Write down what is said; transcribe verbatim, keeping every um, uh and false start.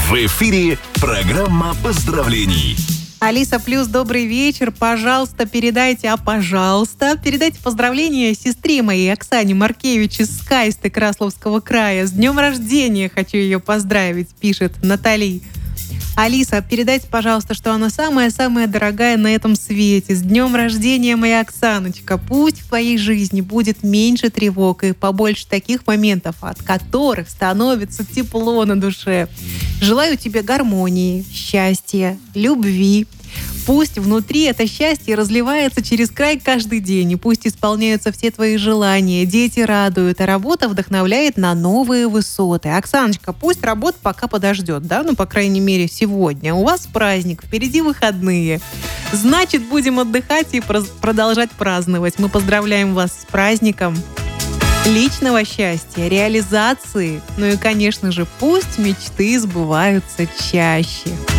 В эфире программа поздравлений. Алиса Плюс, добрый вечер. Пожалуйста, передайте, а пожалуйста, передайте поздравления сестре моей Оксане Маркевич из Скайсты Красловского края. С днем рождения хочу ее поздравить, пишет Натали. Алиса, передайте, пожалуйста, что она самая-самая дорогая на этом свете. С днем рождения, моя Оксаночка. Пусть в твоей жизни будет меньше тревог и побольше таких моментов, от которых становится тепло на душе. Желаю тебе гармонии, счастья, любви. Пусть внутри это счастье разливается через край каждый день, и пусть исполняются все твои желания, дети радуют, а работа вдохновляет на новые высоты. Оксаночка, пусть работа пока подождет, да, ну, по крайней мере, сегодня. У вас праздник, впереди выходные. Значит, будем отдыхать и продолжать праздновать. Мы поздравляем вас с праздником личного счастья, реализации. Ну и, конечно же, пусть мечты сбываются чаще.